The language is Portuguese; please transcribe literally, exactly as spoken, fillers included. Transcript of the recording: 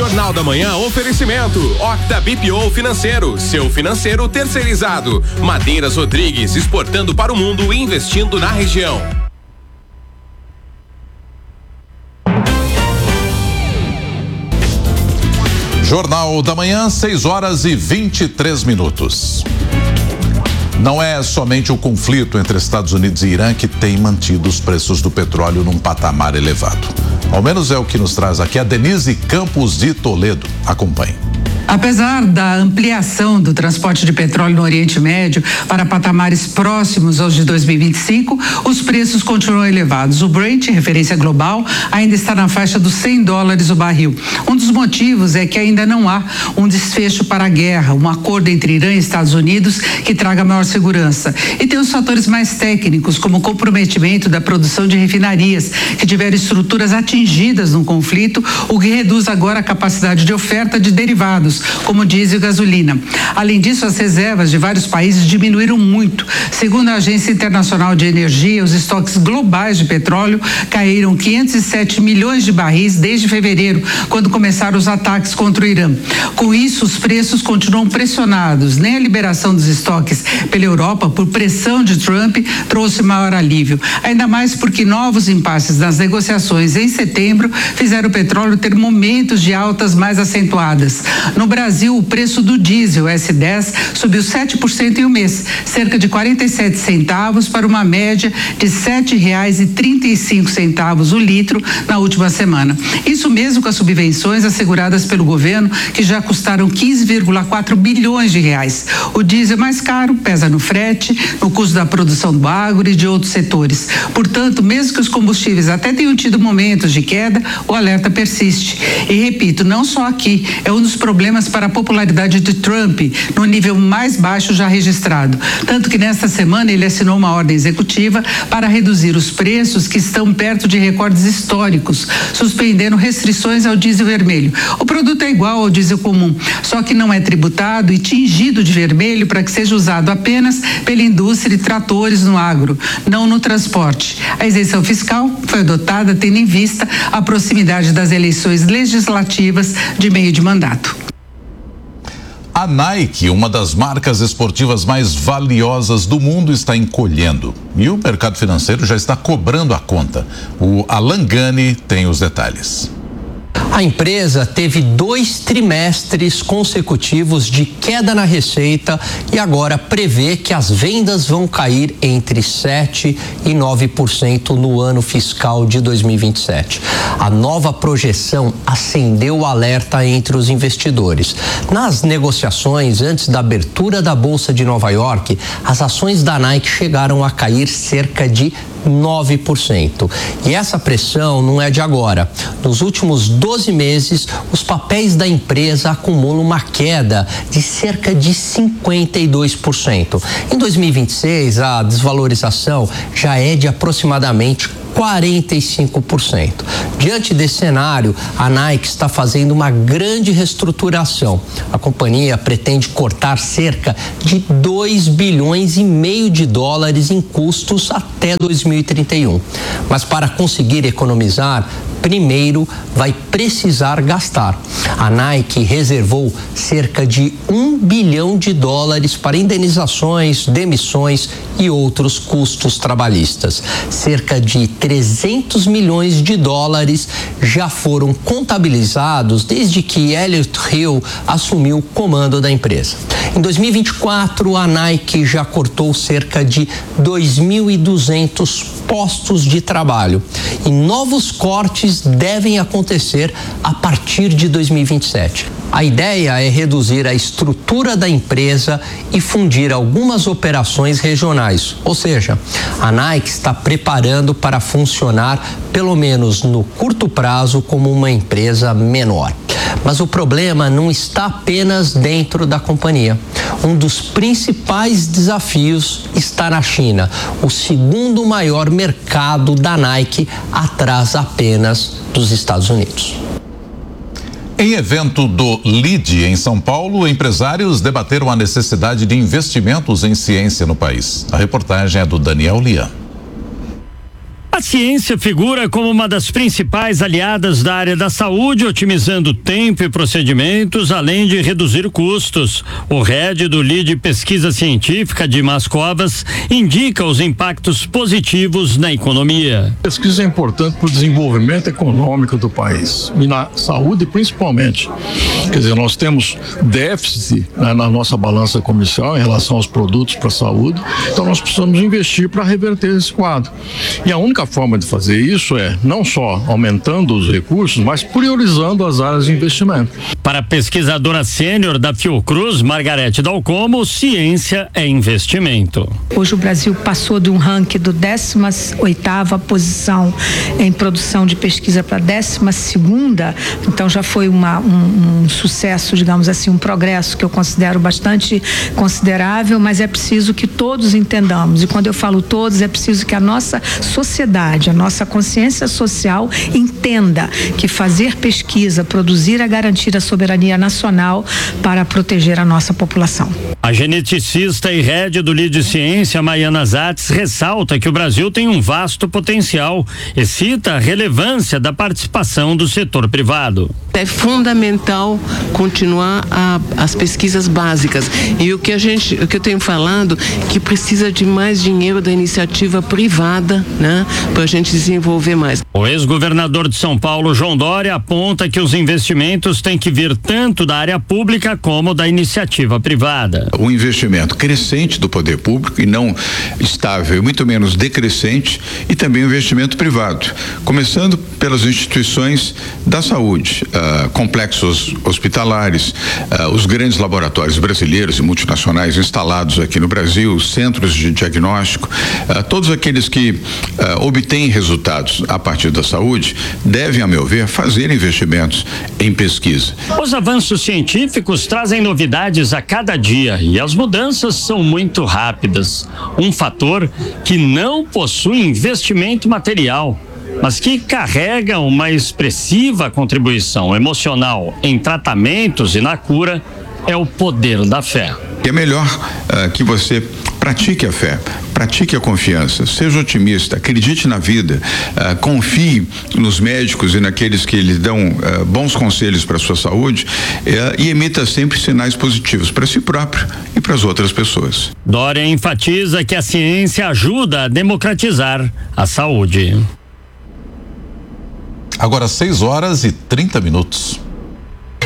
Jornal da Manhã, oferecimento Octa B P O Financeiro, seu financeiro terceirizado. Madeiras Rodrigues, exportando para o mundo e investindo na região. Jornal da Manhã, seis horas e vinte e três minutos. Não é somente o conflito entre Estados Unidos e Irã que tem mantido os preços do petróleo num patamar elevado. Ao menos é o que nos traz aqui a Denise Campos de Toledo. Acompanhe. Apesar da ampliação do transporte de petróleo no Oriente Médio para patamares próximos aos de dois mil e vinte e cinco, os preços continuam elevados. O Brent, referência global, ainda está na faixa dos cem dólares o barril. Um dos motivos é que ainda não há um desfecho para a guerra, um acordo entre Irã e Estados Unidos que traga maior segurança. E tem os fatores mais técnicos, como o comprometimento da produção de refinarias, que tiveram estruturas atingidas no conflito, o que reduz agora a capacidade de oferta de derivados, como diesel e gasolina. Além disso, as reservas de vários países diminuíram muito. Segundo a Agência Internacional de Energia, os estoques globais de petróleo caíram quinhentos e sete milhões de barris desde fevereiro, quando começaram os ataques contra o Irã. Com isso, os preços continuam pressionados. Nem a liberação dos estoques pela Europa, por pressão de Trump, trouxe maior alívio. Ainda mais porque novos impasses nas negociações em setembro fizeram o petróleo ter momentos de altas mais acentuadas. No Brasil, o preço do diesel S dez subiu sete por cento em um mês, cerca de quarenta e sete centavos para uma média de sete reais e trinta e cinco centavos o litro na última semana. Isso mesmo com as subvenções asseguradas pelo governo, que já custaram quinze vírgula quatro bilhões de reais. O diesel mais caro pesa no frete, no custo da produção do agro e de outros setores. Portanto, mesmo que os combustíveis até tenham tido momentos de queda, o alerta persiste. E repito, não só aqui, é um dos problemas para a popularidade de Trump no nível mais baixo já registrado. Tanto que nesta semana ele assinou uma ordem executiva para reduzir os preços que estão perto de recordes históricos, suspendendo restrições ao diesel vermelho. O produto é igual ao diesel comum, só que não é tributado e tingido de vermelho para que seja usado apenas pela indústria e tratores no agro, não no transporte. A isenção fiscal foi adotada tendo em vista a proximidade das eleições legislativas de meio de mandato. A Nike, uma das marcas esportivas mais valiosas do mundo, está encolhendo e o mercado financeiro já está cobrando a conta. O Alan Gani tem os detalhes. A empresa teve dois trimestres consecutivos de queda na receita e agora prevê que as vendas vão cair entre sete e nove por cento no ano fiscal de dois mil e vinte e sete. A nova projeção acendeu o alerta entre os investidores. Nas negociações antes da abertura da Bolsa de Nova York, as ações da Nike chegaram a cair cerca de nove por cento. E essa pressão não é de agora. Nos últimos doze meses, os papéis da empresa acumulam uma queda de cerca de cinquenta e dois por cento. Em dois mil e vinte e seis, a desvalorização já é de aproximadamente quarenta e cinco por cento. Diante desse cenário, a Nike está fazendo uma grande reestruturação. A companhia pretende cortar cerca de dois bilhões e meio de dólares em custos até dois mil e trinta e um. Mas para conseguir economizar, primeiro vai precisar gastar. A Nike reservou cerca de um bilhão de dólares para indenizações, demissões e outros custos trabalhistas. Cerca de trezentos milhões de dólares já foram contabilizados desde que Elliott Hill assumiu o comando da empresa. Em dois mil e vinte e quatro, a Nike já cortou cerca de dois mil e duzentos postos de trabalho e novos cortes devem acontecer a partir de dois mil e vinte e sete. A ideia é reduzir a estrutura da empresa e fundir algumas operações regionais, ou seja, a Nike está preparando para funcionar, pelo menos no curto prazo, como uma empresa menor. Mas o problema não está apenas dentro da companhia. Um dos principais desafios está na China, o segundo maior mercado da Nike, atrás apenas dos Estados Unidos. Em evento do L I D em São Paulo, empresários debateram a necessidade de investimentos em ciência no país. A reportagem é do Daniel Lian. A ciência figura como uma das principais aliadas da área da saúde, otimizando tempo e procedimentos, além de reduzir custos. O head do L I D Pesquisa Científica, Dimas Covas, indica os impactos positivos na economia. A pesquisa é importante para o desenvolvimento econômico do país e na saúde principalmente. Quer dizer, nós temos déficit, né, na nossa balança comercial em relação aos produtos para a saúde, então nós precisamos investir para reverter esse quadro. E a única forma de fazer isso é não só aumentando os recursos, mas priorizando as áreas de investimento. Para a pesquisadora sênior da Fiocruz, Margarete Dalcomo, ciência é investimento. Hoje o Brasil passou de um ranking do décima oitava posição em produção de pesquisa para a décima segunda, então já foi uma, um, um sucesso, digamos assim, um progresso que eu considero bastante considerável, mas é preciso que todos entendamos, e quando eu falo todos, é preciso que a nossa sociedade, a nossa consciência social entenda que fazer pesquisa, produzir a garantir a soberania nacional para proteger a nossa população. A geneticista e head do L I D Ciência, Maiana Zatz, ressalta que o Brasil tem um vasto potencial e cita a relevância da participação do setor privado. É fundamental continuar a, as pesquisas básicas, e o que a gente, o que eu tenho falado, que precisa de mais dinheiro da iniciativa privada, né, para a gente desenvolver mais. O ex-governador de São Paulo, João Dória, aponta que os investimentos têm que vir tanto da área pública como da iniciativa privada. O investimento crescente do poder público e não estável, e muito menos decrescente, e também o investimento privado, começando pelas instituições da saúde, uh, complexos hospitalares, uh, os grandes laboratórios brasileiros e multinacionais instalados aqui no Brasil, centros de diagnóstico, uh, todos aqueles que uh, obtêm resultados a partir da saúde devem, a meu ver, fazer investimentos em pesquisa. Os avanços científicos trazem novidades a cada dia e as mudanças são muito rápidas. Um fator que não possui investimento material, mas que carrega uma expressiva contribuição emocional em tratamentos e na cura, é o poder da fé. É melhor uh, que você pratique a fé, pratique a confiança, seja otimista, acredite na vida, uh, confie nos médicos e naqueles que lhe dão uh, bons conselhos para a sua saúde, uh, e emita sempre sinais positivos para si próprio e para as outras pessoas. Dória enfatiza que a ciência ajuda a democratizar a saúde. Agora seis horas e trinta minutos.